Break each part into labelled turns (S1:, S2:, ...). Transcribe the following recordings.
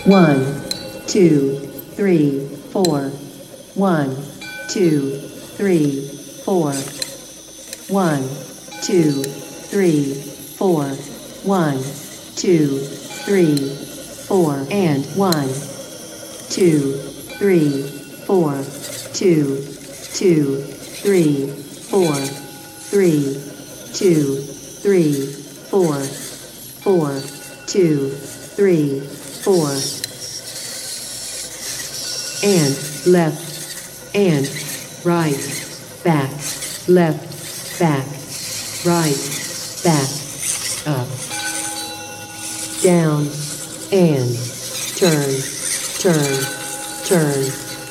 S1: 1, 2, 3, 4. 1, 2, 3, 4. 1, 2, 3, 4. 1, 2, 3, 4. And 1, 2, 3, 4. 2, 2, 3, 4. 3, 2, 3, 4. 4, 2, 3, 4. And left, and right, back, left, back, right, back, up, down, and turn, turn, turn,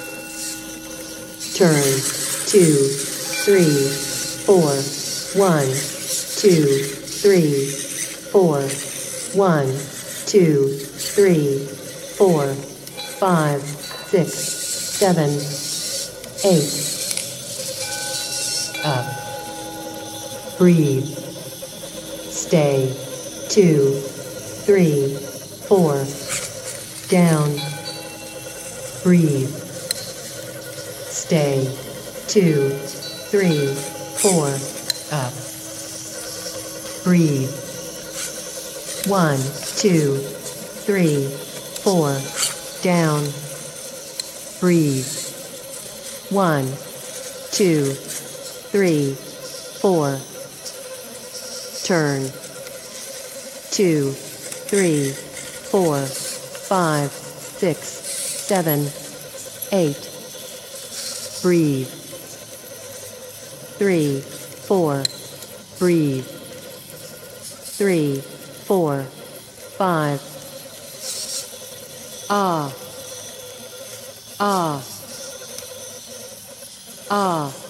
S1: turn, 2, 3, 4, 1, 2, 3, 4, 1, 2, 3, 4, 5, 6, 7, 8. Up. Breathe. Stay. 2, 3, 4. Down. Breathe. Stay. 2, 3, 4. Up. Breathe. 1, 2, 3, 4. Down. Breathe. 1, 2, 3, 4. Turn. 2, 3, 4, 5, 6, 7, 8. Breathe. 3, 4. Breathe. 3, 4, 5. Ah. Ah. Ah.